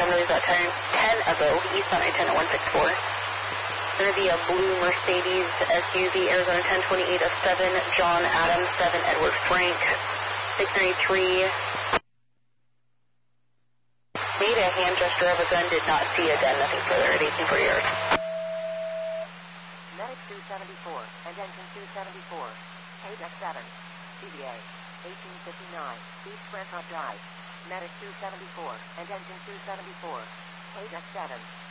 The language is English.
there's that 10 Evo, East on I-10 at 164. Going to be a blue Mercedes SUV, Arizona 1028 of 7, John Adams 7, Edward Frank, 693. Made a hand gesture of a gun, did not see a gun, nothing further at 1840 yards. Medic 274 and engine 274, ADEC 7, CVA 1859, East Franklin Drive. Medic 274 and engine 274, ADEC 7.